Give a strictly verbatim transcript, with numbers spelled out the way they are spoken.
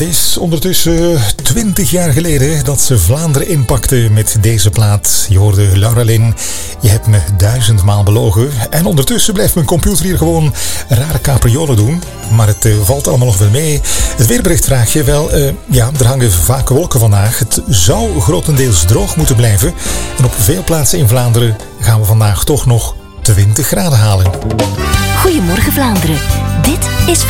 Het is ondertussen twintig jaar geleden dat ze Vlaanderen inpakte met deze plaat. Je hoorde Laura Lynn, je hebt me duizendmaal belogen. En ondertussen blijft mijn computer hier gewoon rare capriolen doen. Maar het uh, valt allemaal nog wel mee. Het weerbericht vraag je wel, uh, ja, er hangen vaak wolken vandaag. Het zou grotendeels droog moeten blijven. En op veel plaatsen in Vlaanderen gaan we vandaag toch nog twintig graden halen. Goedemorgen Vlaanderen. Dit is